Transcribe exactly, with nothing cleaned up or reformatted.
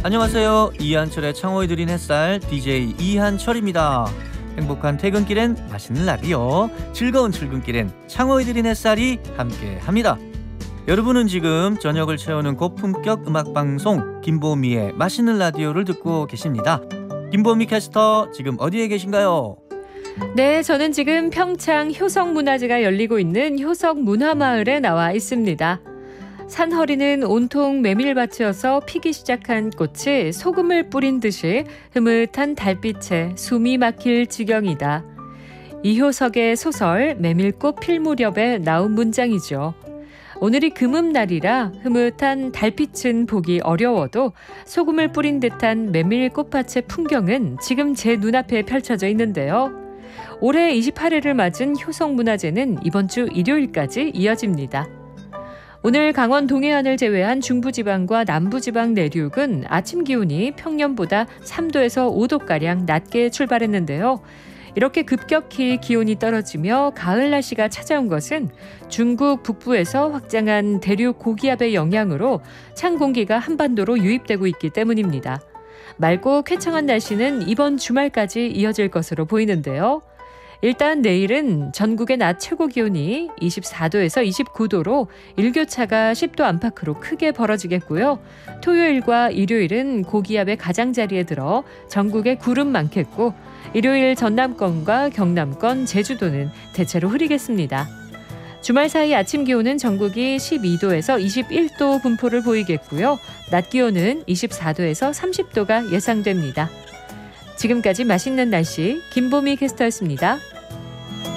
안녕하세요. 이한철의 창호에 드린 햇살 디제이 이한철입니다. 행복한 퇴근길엔 맛있는 라디오, 즐거운 출근길엔 창호에 드린 햇살이 함께합니다. 여러분은 지금 저녁을 채우는 고품격 음악방송 김보미의 맛있는 라디오를 듣고 계십니다. 김보미 캐스터, 지금 어디에 계신가요? 네, 저는 지금 평창 효성문화제가 열리고 있는 효성문화마을에 나와 있습니다. 산허리는 온통 메밀밭이어서 피기 시작한 꽃이 소금을 뿌린 듯이 흐뭇한 달빛에 숨이 막힐 지경이다. 이효석의 소설 메밀꽃 필 무렵에 나온 문장이죠. 오늘이 금음날이라 흐뭇한 달빛은 보기 어려워도 소금을 뿌린 듯한 메밀꽃밭의 풍경은 지금 제 눈앞에 펼쳐져 있는데요. 올해 이십팔 회를 맞은 효성문화제는 이번 주 일요일까지 이어집니다. 오늘 강원 동해안을 제외한 중부지방과 남부지방 내륙은 아침 기온이 평년보다 삼 도에서 오 도가량 낮게 출발했는데요. 이렇게 급격히 기온이 떨어지며 가을 날씨가 찾아온 것은 중국 북부에서 확장한 대륙 고기압의 영향으로 찬 공기가 한반도로 유입되고 있기 때문입니다. 맑고 쾌청한 날씨는 이번 주말까지 이어질 것으로 보이는데요. 일단 내일은 전국의 낮 최고 기온이 이십사 도에서 이십구 도로 일교차가 십 도 안팎으로 크게 벌어지겠고요. 토요일과 일요일은 고기압의 가장자리에 들어 전국에 구름 많겠고, 일요일 전남권과 경남권, 제주도는 대체로 흐리겠습니다. 주말 사이 아침 기온은 전국이 십이 도에서 이십일 도 분포를 보이겠고요. 낮 기온은 이십사 도에서 삼십 도가 예상됩니다. 지금까지 맛있는 날씨 김보미 캐스터였습니다.